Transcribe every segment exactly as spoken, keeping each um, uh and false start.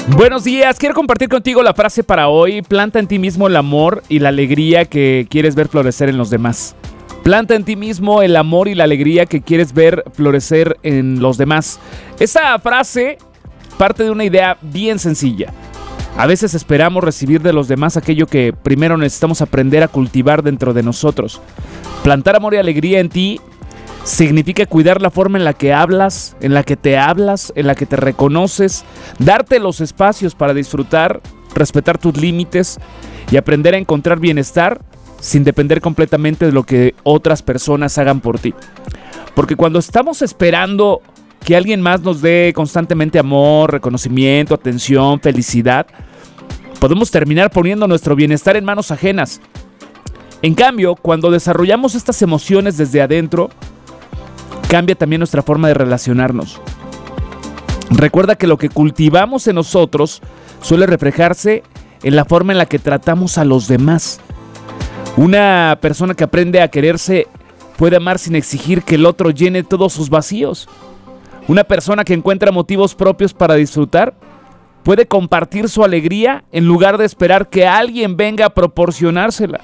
Buenos días, quiero compartir contigo la frase para hoy. Planta en ti mismo el amor y la alegría que quieres ver florecer en los demás. Planta en ti mismo el amor y la alegría que quieres ver florecer en los demás. Esa frase parte de una idea bien sencilla. A veces esperamos recibir de los demás aquello que primero necesitamos aprender a cultivar dentro de nosotros. Plantar amor y alegría en ti significa cuidar la forma en la que hablas, en la que te hablas, en la que te reconoces, darte los espacios para disfrutar, respetar tus límites y aprender a encontrar bienestar sin depender completamente de lo que otras personas hagan por ti. Porque cuando estamos esperando que alguien más nos dé constantemente amor, reconocimiento, atención, felicidad, podemos terminar poniendo nuestro bienestar en manos ajenas. En cambio, cuando desarrollamos estas emociones desde adentro, cambia también nuestra forma de relacionarnos. Recuerda que lo que cultivamos en nosotros suele reflejarse en la forma en la que tratamos a los demás. Una persona que aprende a quererse puede amar sin exigir que el otro llene todos sus vacíos. Una persona que encuentra motivos propios para disfrutar puede compartir su alegría en lugar de esperar que alguien venga a proporcionársela.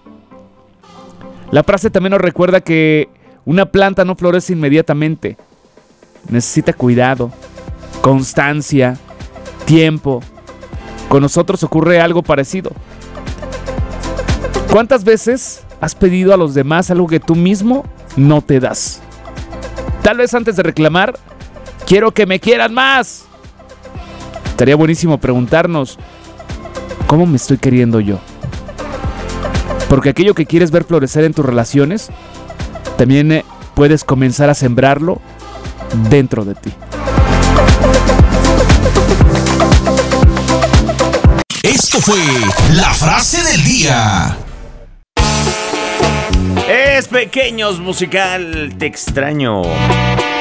La frase también nos recuerda que una planta no florece inmediatamente. Necesita cuidado, constancia, tiempo. Con nosotros ocurre algo parecido. ¿Cuántas veces has pedido a los demás algo que tú mismo no te das? Tal vez antes de reclamar, quiero que me quieran más. Estaría buenísimo preguntarnos, ¿cómo me estoy queriendo yo? Porque aquello que quieres ver florecer en tus relaciones, también eh, puedes comenzar a sembrarlo dentro de ti. Esto fue la frase del día. Es Pequeños Musical, te extraño.